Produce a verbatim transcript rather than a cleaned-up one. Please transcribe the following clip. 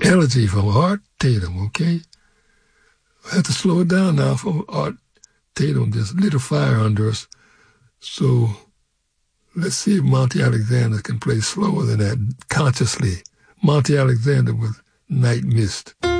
Elegy from Art Tatum, okay? I have to slow it down now for Art Tatum. There's a little fire under us. So let's see if Monty Alexander can play slower than that consciously. Monty Alexander with Night Mist.